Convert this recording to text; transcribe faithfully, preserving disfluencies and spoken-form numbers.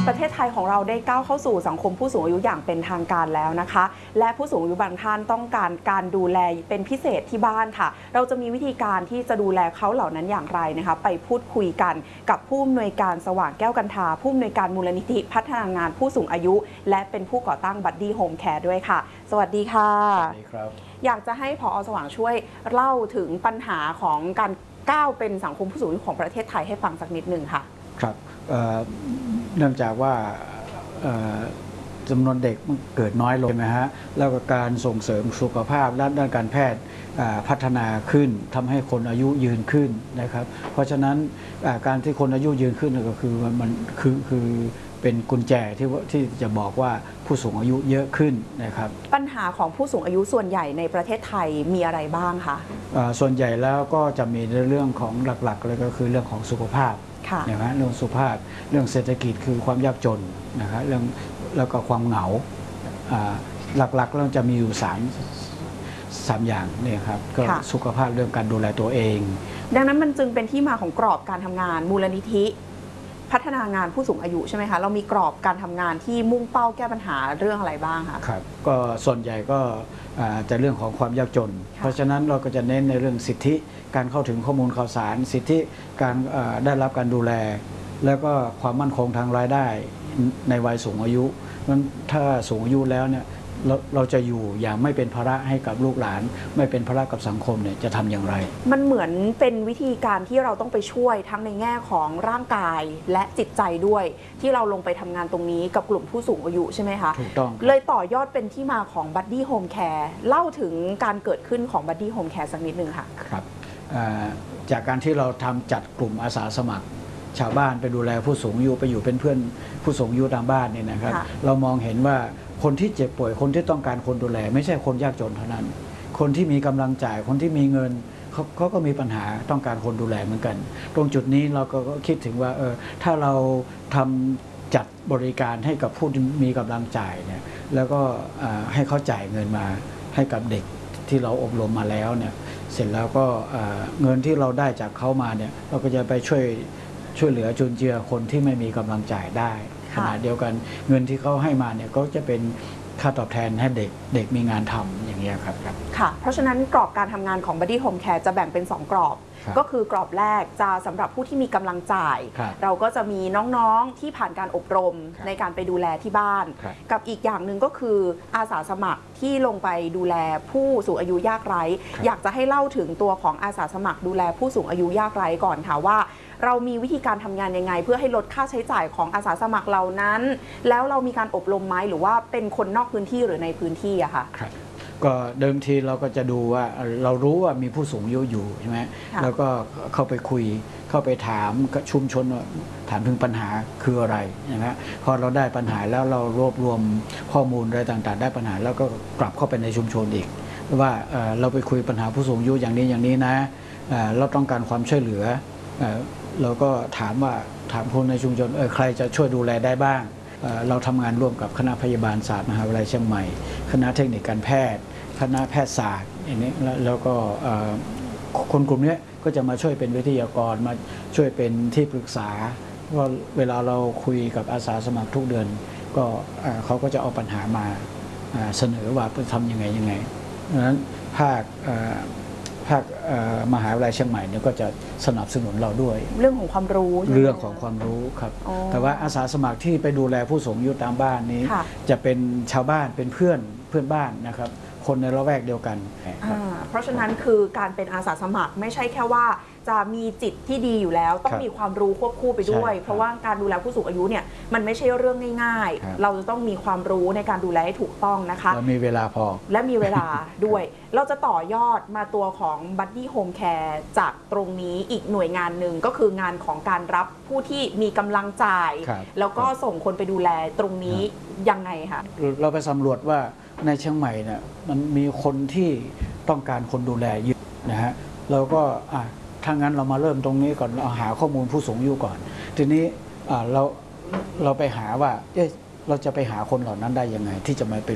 ประเทศไทยของเราได้ก้าวเข้าสู่สังคมผู้สูงอายุอย่างเป็นทางการแล้วนะคะและผู้สูงอายุบางท่านต้องการการดูแลเป็นพิเศษที่บ้านค่ะเราจะมีวิธีการที่จะดูแลเขาเหล่านั้นอย่างไรนะคะไปพูดคุยกันกับผู้อำนวยการสว่างแก้วกันทาผู้อำนวยการมูลนิธิพัฒนางานผู้สูงอายุและเป็นผู้ก่อตั้งบัดดี้โฮมแคร์ด้วยค่ะสวัสดีค่ะสวัสดีครับอยากจะให้ผอ.สว่างช่วยเล่าถึงปัญหาของการก้าวเป็นสังคมผู้สูงอายุของประเทศไทยให้ฟังสักนิดหนึ่งค่ะครับเนื่องจากว่าจำนวนเด็กมันเกิดน้อยลงใช่ไหมฮะแล้วก็การส่งเสริมสุขภาพและด้านการแพทย์พัฒนาขึ้นทำให้คนอายุยืนขึ้นนะครับเพราะฉะนั้นการที่คนอายุยืนขึ้นก็คือมันคือคือเป็นกุญแจที่ที่จะบอกว่าผู้สูงอายุเยอะขึ้นนะครับปัญหาของผู้สูงอายุส่วนใหญ่ในประเทศไทยมีอะไรบ้างคะส่วนใหญ่แล้วก็จะมีในเรื่องของหลักๆเลยก็คือเรื่องของสุขภาพนะครับเรื่องสุขภาพเรื่องเศรษฐกิจคือความยากจนนะครับเรื่องแล้วก็ความเหงาหลักๆเราจะมีอยู่สามสามอย่างนี่ครับก็สุขภาพเรื่องการดูแลตัวเองดังนั้นมันจึงเป็นที่มาของกรอบการทำงานมูลนิธิพัฒนางานผู้สูงอายุใช่ไหมคะเรามีกรอบการทำงานที่มุ่งเป้าแก้ปัญหาเรื่องอะไรบ้างคะครับก็ส่วนใหญ่ก็จะเรื่องของความยากจนเพราะฉะนั้นเราก็จะเน้นในเรื่องสิทธิการเข้าถึงข้อมูลข่าวสารสิทธิการได้รับการดูแลแล้วก็ความมั่นคงทางรายได้ในวัยสูงอายุนั้นถ้าสูงอายุแล้วเนี่ยเราเราจะอยู่อย่างไม่เป็นภาระให้กับลูกหลานไม่เป็นภาระกับสังคมเนี่ยจะทำอย่างไรมันเหมือนเป็นวิธีการที่เราต้องไปช่วยทั้งในแง่ของร่างกายและจิตใจด้วยที่เราลงไปทำงานตรงนี้กับกลุ่มผู้สูงอายุใช่ไหมคะถูกต้องเลยต่อยอดเป็นที่มาของบัดดี้โฮมแคร์เล่าถึงการเกิดขึ้นของบัดดี้โฮมแคร์สักนิดนึงค่ะครับจากการที่เราทำจัดกลุ่มอาสาสมัครชาวบ้านไปดูแลผู้สูงอายุไปอยู่เป็นเพื่อนผู้สูงอายุตามบ้านเนี่ยนะครับเรามองเห็นว่าคนที่เจ็บป่วยคนที่ต้องการคนดูแลไม่ใช่คนยากจนเท่านั้นคนที่มีกำลังจ่ายคนที่มีเงินเขาเขาก็มีปัญหาต้องการคนดูแลเหมือนกันตรงจุดนี้เราก็คิดถึงว่าเออถ้าเราทำจัดบริการให้กับผู้ที่มีกำลังจ่ายเนี่ยแล้วก็ให้เขาจ่ายเงินมาให้กับเด็กที่เราอบรมมาแล้วเนี่ยเสร็จแล้วก็เงินที่เราได้จากเขามาเนี่ยเราก็จะไปช่วยช่วยเหลือจุนเจือคนที่ไม่มีกำลังจ่ายได้ขณะเดียวกันเงินที่เขาให้มาเนี่ยก็จะเป็นค่าตอบแทนให้เด็กเด็กมีงานทำอย่างนี้ครับค่ะเพราะฉะนั้นกรอบการทำงานของ Buddy Home Care จะแบ่งเป็นสองกรอบก็คือกรอบแรกจะสำหรับผู้ที่มีกำลังจ่ายเราก็จะมีน้องๆที่ผ่านการอบรมในการไปดูแลที่บ้านกับอีกอย่างหนึ่งก็คืออาสาสมัครที่ลงไปดูแลผู้สูงอายุยากไร้อยากจะให้เล่าถึงตัวของอาสาสมัครดูแลผู้สูงอายุยากไร้ก่อนค่ะว่าเรามีวิธีการทำงานยังไงเพื่อให้ลดค่าใช้จ่ายของอาสาสมัครเหล่านั้นแล้วเรามีการอบรมไหมหรือว่าเป็นคนนอกพื้นที่หรือในพื้นที่อะค่ะครับก็เดิมทีเราก็จะดูว่าเรารู้ว่ามีผู้สูงอายุอยู่ใช่ไหมแล้วก็เข้าไปคุยเข้าไปถามชุมชนถามถึงปัญหาคืออะไรนะฮะพอเราได้ปัญหาแล้วเรารวบรวมข้อมูลอะไรต่างๆได้ปัญหาแล้วก็กลับเข้าไปในชุมชนอีกว่าเราไปคุยปัญหาผู้สูงอายุอย่างนี้อย่างนี้นะเราต้องการความช่วยเหลือเราก็ถามว่าถามคนในชุมชนเออใครจะช่วยดูแลได้บ้างเราทำงานร่วมกับคณะพยาบาลศาสตร์มหาวิทยาลัยเชียงใหม่คณะเทคนิคการแพทย์คณะแพทยศาสตร์อย่างนี้แล้วก็คนกลุ่มนี้ก็จะมาช่วยเป็นวิทยากรมาช่วยเป็นที่ปรึกษาว่าเวลาเราคุยกับอาสาสมัครทุกเดือนก็เขาก็จะเอาปัญหามาเสนอว่าทำยังไงยังไงดังนั้นภาคภาคมหาวิทยาลัยเชียงใหม่เนี่ยก็จะสนับสนุนเราด้วยเรื่องของความรู้เรื่องของความรู้ครับแต่ว่าอาสาสมัครที่ไปดูแลผู้สูงอายุตามบ้านนี้จะเป็นชาวบ้านเป็นเพื่อนเพื่อนบ้านนะครับคนในละแวกเดียวกันเพราะฉะนั้นคือการเป็นอาสาสมัครไม่ใช่แค่ว่าจะมีจิตที่ดีอยู่แล้วต้องมีความรู้ควบคู่ไปด้วยเพราะว่าการดูแลผู้สูงอายุเนี่ยมันไม่ใช่เรื่องง่ายๆเราจะต้องมีความรู้ในการดูแลให้ถูกต้องนะคะและมีเวลาพอและมีเวลาด้วยเราจะต่อยอดมาตัวของ Buddy Home Care จากตรงนี้อีกหน่วยงานหนึ่งก็คืองานของการรับผู้ที่มีกำลังจ่ายแล้วก็ส่งคนไปดูแลตรงนี้ยังไงคะเราไปสำรวจว่าในเชียงใหม่เนี่ยมันมีคนที่ต้องการคนดูแลเยอะนะฮะเราก็ถ้างั้นเรามาเริ่มตรงนี้ก่อนเราหาข้อมูลผู้สูงอายุก่อนทีนี้เราเราไปหาว่าเอ๊ะเราจะไปหาคนเหล่านั้นได้ยังไงที่จะมาเป็น